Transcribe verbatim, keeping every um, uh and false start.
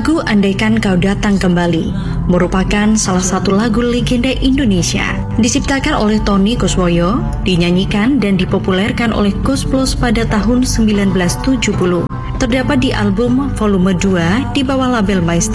Lagu Andaikan Kau Datang Kembali merupakan salah satu lagu legenda Indonesia. Diciptakan oleh Tony Kuswoyo, dinyanyikan dan dipopulerkan oleh Koes Plus pada tahun sembilan belas tujuh puluh. Terdapat di album volume dua di bawah label Maestro.